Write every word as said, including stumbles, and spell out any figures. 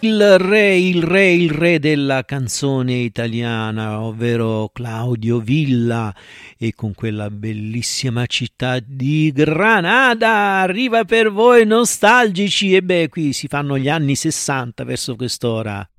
il re, il re, il re della canzone italiana, ovvero Claudio Villa, e con quella bellissima città di Granada arriva per voi nostalgici. E beh, qui si fanno gli anni sessanta verso quest'ora.